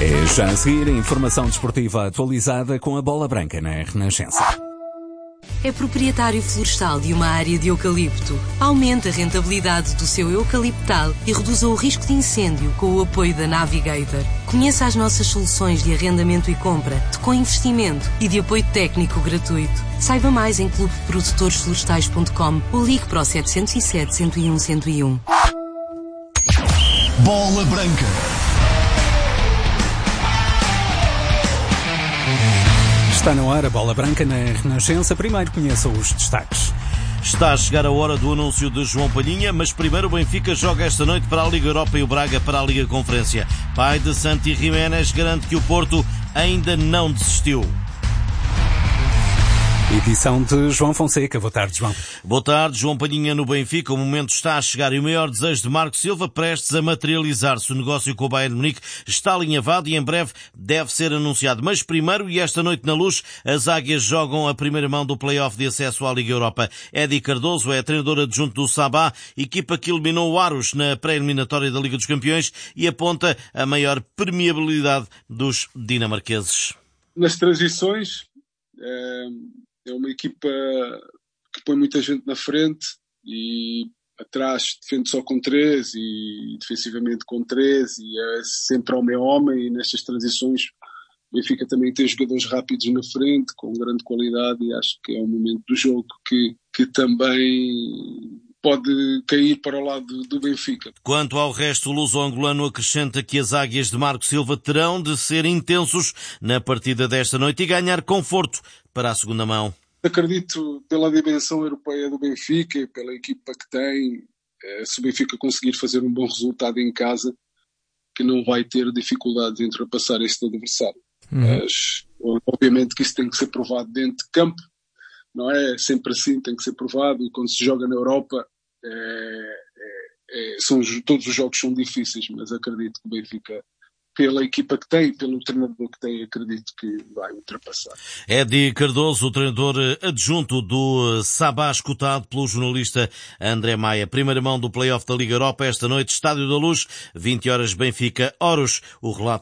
É já a seguir a informação desportiva atualizada com a Bola Branca na Renascença. É proprietário florestal de uma área de eucalipto. Aumente a rentabilidade do seu eucaliptal e reduza o risco de incêndio com o apoio da Navigator. Conheça as nossas soluções de arrendamento e compra, de co-investimento e de apoio técnico gratuito. Saiba mais em clubeprodutores-florestais.com ou ligue para o 707 101 101. Bola Branca. Está no ar a Bola Branca na Renascença. Primeiro conheça os destaques. Está a chegar a hora do anúncio de João Palhinha, mas primeiro o Benfica joga esta noite para a Liga Europa e o Braga para a Liga Conferência. Pai de Santi Jiménez garante que o Porto ainda não desistiu. Edição de João Fonseca. Boa tarde, João. Boa tarde, João Palhinha no Benfica. O momento está a chegar e o maior desejo de Marco Silva prestes a materializar-se. O negócio com o Bayern de Munique está alinhavado e em breve deve ser anunciado. Mas primeiro, e esta noite na Luz, as Águias jogam a primeira mão do play-off de acesso à Liga Europa. Eddie Cardoso é treinador adjunto do Sabah, equipa que eliminou o Aros na pré-eliminatória da Liga dos Campeões e aponta a maior permeabilidade dos dinamarqueses. Nas transições, é uma equipa que põe muita gente na frente e atrás defende só com 3 e defensivamente com 3 e é sempre homem a homem, e nestas transições o Benfica também tem jogadores rápidos na frente, com grande qualidade, e acho que é um momento do jogo que também pode cair para o lado do Benfica. Quanto ao resto, o luso-angolano acrescenta que as Águias de Marco Silva terão de ser intensos na partida desta noite e ganhar conforto para a segunda mão. Acredito, pela dimensão europeia do Benfica e pela equipa que tem, se o Benfica conseguir fazer um bom resultado em casa, que não vai ter dificuldades em ultrapassar este adversário. Mas, obviamente que isso tem que ser provado dentro de campo, não é sempre assim, tem que ser provado, e quando se joga na Europa, todos os jogos são difíceis, mas acredito que o Benfica, pela equipa que tem, pelo treinador que tem, acredito que vai ultrapassar. Eddie Cardoso, o treinador adjunto do Sabah, escutado pelo jornalista André Maia. Primeira mão do play-off da Liga Europa esta noite, Estádio da Luz, 20 horas, Benfica, Oros. O relato